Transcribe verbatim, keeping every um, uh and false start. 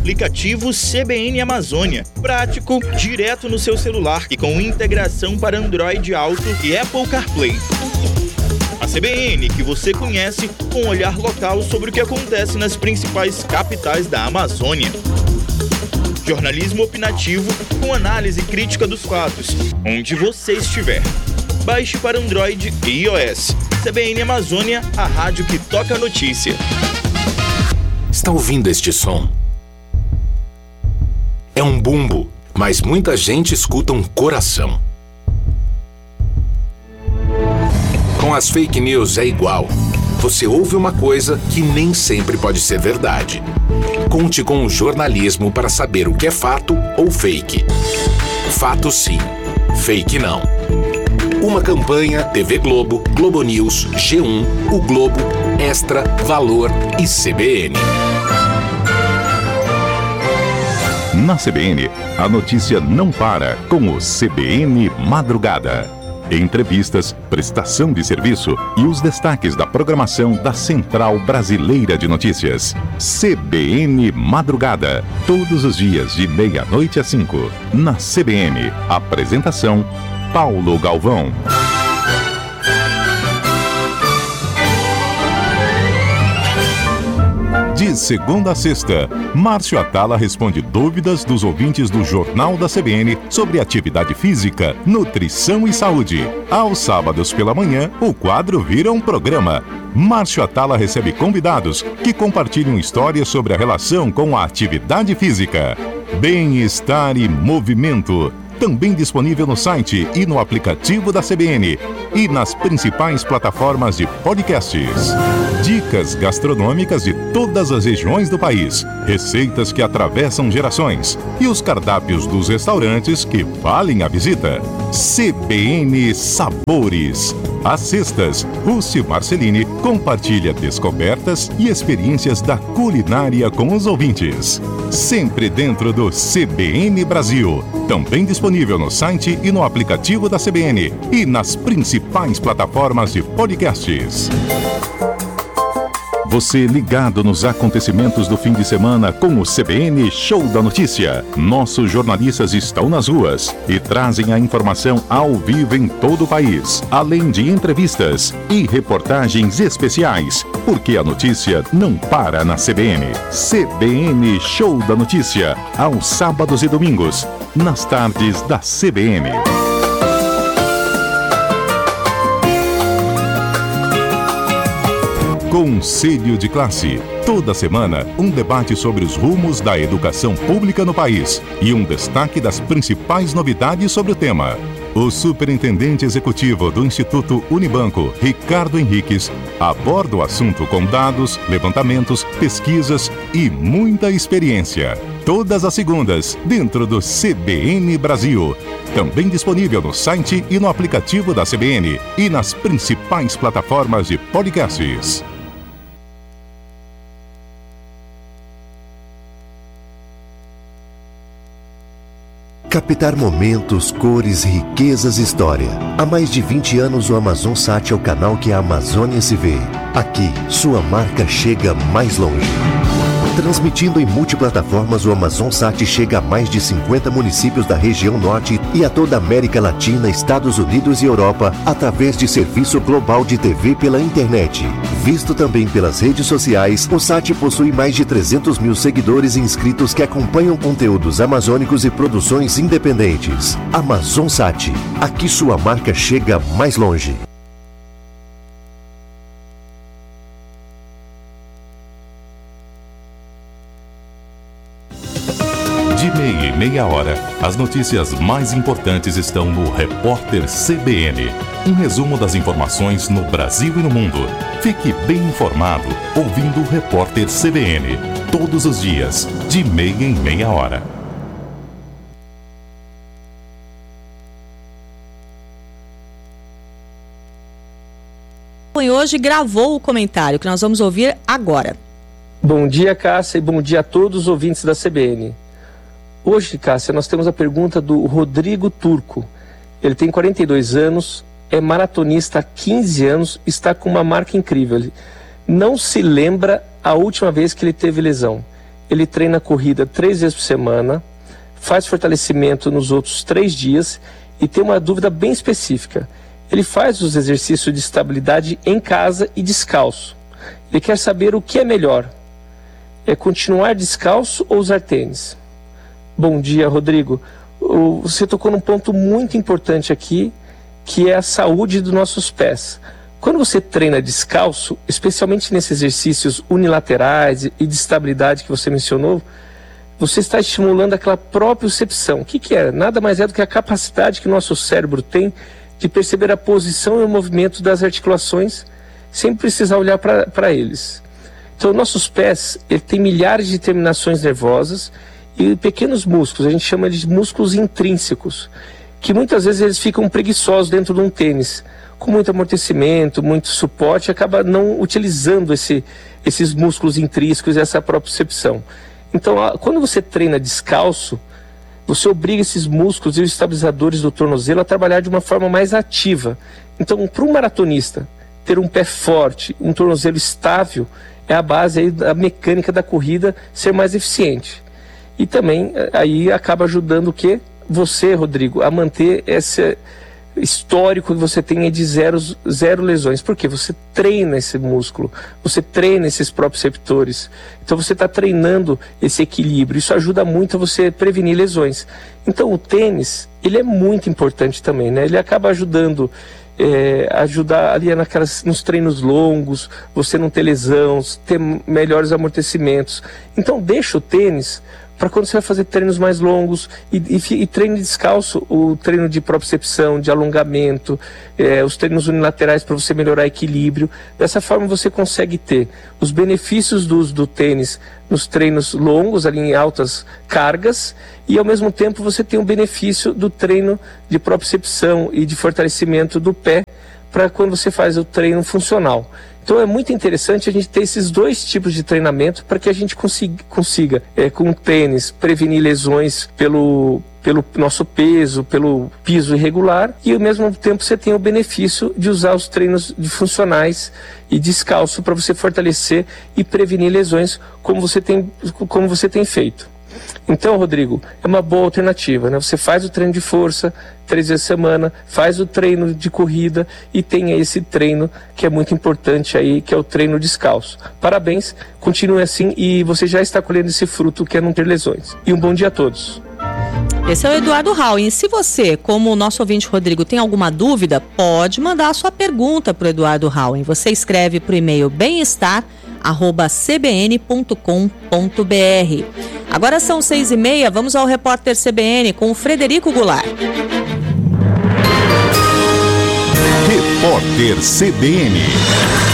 aplicativo C B N Amazônia. Prático, direto no seu celular e com integração para Android Auto e Apple CarPlay. A C B N, que você conhece, com um olhar local sobre o que acontece nas principais capitais da Amazônia. Jornalismo opinativo com análise crítica dos fatos, onde você estiver. Baixe para Android e iOS. C B N Amazônia, a rádio que toca a notícia. Está ouvindo este som? É um bumbo, mas muita gente escuta um coração. Com as fake news é igual. Você ouve uma coisa que nem sempre pode ser verdade. Conte com o jornalismo para saber o que é fato ou fake. Fato sim, fake não. Uma campanha T V Globo, Globo News, G um, O Globo, Extra, Valor e C B N. Na C B N, a notícia não para com o C B N Madrugada. Entrevistas, prestação de serviço e os destaques da programação da Central Brasileira de Notícias. C B N Madrugada, todos os dias de meia-noite às cinco. Na C B N, apresentação Paulo Galvão. De segunda a sexta, Márcio Atala responde dúvidas dos ouvintes do Jornal da C B N sobre atividade física, nutrição e saúde. Aos sábados pela manhã, o quadro vira um programa. Márcio Atala recebe convidados que compartilham histórias sobre a relação com a atividade física. Bem-estar e movimento. Também disponível no site e no aplicativo da C B N e nas principais plataformas de podcasts. Dicas gastronômicas de todas as regiões do país, receitas que atravessam gerações e os cardápios dos restaurantes que valem a visita. C B N Sabores. Às sextas, Rússi Marcelini compartilha descobertas e experiências da culinária com os ouvintes. Sempre dentro do C B N Brasil. Também disponível no site e no aplicativo da C B N e nas principais plataformas de podcasts. Você ligado nos acontecimentos do fim de semana com o C B N Show da Notícia. Nossos jornalistas estão nas ruas e trazem a informação ao vivo em todo o país, além de entrevistas e reportagens especiais, porque a notícia não para na C B N. C B N Show da Notícia, aos sábados e domingos, nas tardes da C B N. Conselho de Classe. Toda semana, um debate sobre os rumos da educação pública no país e um destaque das principais novidades sobre o tema. O superintendente executivo do Instituto Unibanco, Ricardo Henriques, aborda o assunto com dados, levantamentos, pesquisas e muita experiência. Todas as segundas, dentro do C B N Brasil. Também disponível no site e no aplicativo da C B N e nas principais plataformas de podcasts. Captar momentos, cores, riquezas e história. Há mais de vinte anos o AmazonSat é o canal que a Amazônia se vê. Aqui, sua marca chega mais longe. Transmitindo em multiplataformas, o AmazonSat chega a mais de cinquenta municípios da região norte e a toda a América Latina, Estados Unidos e Europa, através de serviço global de T V pela internet. Visto também pelas redes sociais, o Sat possui mais de trezentos mil seguidores e inscritos que acompanham conteúdos amazônicos e produções independentes. AmazonSat, aqui sua marca chega mais longe. De meia em meia hora, as notícias mais importantes estão no Repórter C B N. Um resumo das informações no Brasil e no mundo. Fique bem informado ouvindo o Repórter C B N. Todos os dias, de meia em meia hora. E hoje gravou o comentário que nós vamos ouvir agora. Bom dia, Cássia, e bom dia a todos os ouvintes da C B N. Hoje, Cássia, nós temos a pergunta do Rodrigo Turco. Ele tem quarenta e dois anos, é maratonista há quinze anos, está com uma marca incrível. Ele não se lembra a última vez que ele teve lesão. ele treina corrida três vezes por semana, faz fortalecimento nos outros três dias e tem uma dúvida bem específica. Ele faz os exercícios de estabilidade em casa e descalço. Ele quer saber o que é melhor. É continuar descalço ou usar tênis? Bom dia, Rodrigo. Você tocou num ponto muito importante aqui, que é a saúde dos nossos pés. Quando você treina descalço, especialmente nesses exercícios unilaterais e de estabilidade que você mencionou, você está estimulando aquela propriocepção. O que, que é? Nada mais é do que a capacidade que o nosso cérebro tem de perceber a posição e o movimento das articulações sem precisar olhar para eles. Então, nossos pés ele tem milhares de terminações nervosas e pequenos músculos, a gente chama de músculos intrínsecos, que muitas vezes eles ficam preguiçosos dentro de um tênis, com muito amortecimento, muito suporte, acaba não utilizando esse, esses músculos intrínsecos e essa propriocepção. Então, quando você treina descalço, você obriga esses músculos e os estabilizadores do tornozelo a trabalhar de uma forma mais ativa. Então, para um maratonista, ter um pé forte, um tornozelo estável, é a base aí da mecânica da corrida ser mais eficiente. E também aí acaba ajudando o quê? Você, Rodrigo, a manter esse histórico que você tem de zero, zero lesões. Por quê? Você treina esse músculo, você treina esses proprioceptores. Então você está treinando esse equilíbrio. Isso ajuda muito a você prevenir lesões. Então o tênis, ele é muito importante também, né? Ele acaba ajudando, é, ajudar ali naquelas, nos treinos longos, você não ter lesão, ter melhores amortecimentos. Então deixa o tênis para quando você vai fazer treinos mais longos e, e, e treino descalço, o treino de propriocepção, de alongamento, é, os treinos unilaterais para você melhorar equilíbrio. Dessa forma você consegue ter os benefícios do uso do tênis nos treinos longos, ali em altas cargas, e ao mesmo tempo você tem o benefício do treino de propriocepção e de fortalecimento do pé para quando você faz o treino funcional. Então é muito interessante a gente ter esses dois tipos de treinamento para que a gente consiga, consiga é, com o tênis, prevenir lesões pelo, pelo nosso peso, pelo piso irregular, e ao mesmo tempo você tem o benefício de usar os treinos de funcionais e descalço para você fortalecer e prevenir lesões como você tem, como você tem feito. Então, Rodrigo, é uma boa alternativa, né? Você faz o treino de força três vezes por semana, faz o treino de corrida e tem esse treino que é muito importante aí, que é o treino descalço. Parabéns, continue assim e você já está colhendo esse fruto que é não ter lesões. E um bom dia a todos. Esse é o Eduardo Rauen. E se você, como o nosso ouvinte Rodrigo, tem alguma dúvida, pode mandar a sua pergunta para o Eduardo Rauen. Você escreve para o e-mail bem-estar arroba c b n ponto com ponto b r. Agora são seis e meia, vamos ao repórter C B N com o Frederico Goulart. Repórter C B N.